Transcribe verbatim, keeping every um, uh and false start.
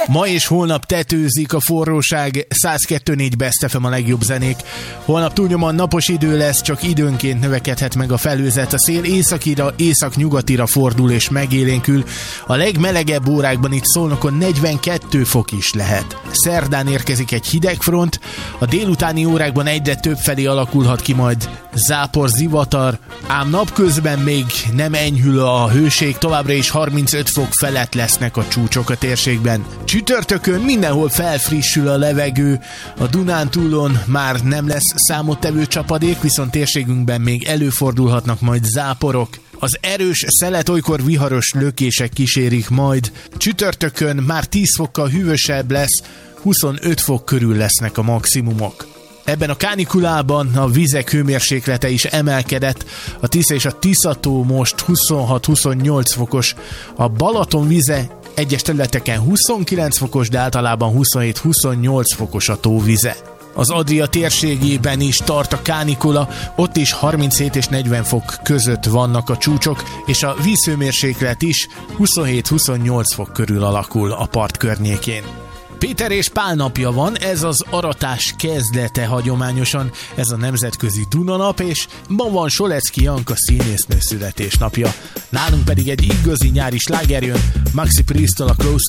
Ma és holnap tetőzik a forróság, száz kettő négy Best ef em a legjobb zenék. Holnap túlnyomóan napos idő lesz, csak időnként növekedhet meg a felhőzet. A szél északira, északnyugatira fordul és megélénkül. A legmelegebb órákban itt Szolnokon negyvenkét fok is lehet. Szerdán érkezik egy hidegfront, a délutáni órákban egyre több felé alakulhat ki majd zápor, zivatar, ám napközben még nem enyhül a hőség, továbbra is harmincöt fok felett lesznek a csúcsok a térségben. Csütörtökön mindenhol felfrissül a levegő, a Dunántúlon már nem lesz számottevő csapadék, viszont térségünkben még előfordulhatnak majd záporok. Az erős szelet olykor viharos lökések kísérik majd. Csütörtökön már tíz fokkal hűvösebb lesz, huszonöt fok körül lesznek a maximumok. Ebben a kánikulában a vizek hőmérséklete is emelkedett, a Tisza és a Tiszató most huszonhat-huszonnyolc fokos, a Balaton vize egyes területeken huszonkilenc fokos, de általában huszonhét-huszonnyolc fokos a tóvize. Az Adria térségében is tart a kánikula, ott is harminchét és negyven fok között vannak a csúcsok, és a vízhőmérséklet is huszonhét-huszonnyolc fok körül alakul a part környékén. Péter és Pál napja van, ez az aratás kezdete hagyományosan, ez a nemzetközi Dunanap, és ma van Solecki Janka színésznő születésnapja. Nálunk pedig egy igazi nyári sláger jön, Maxi Priest-től a Close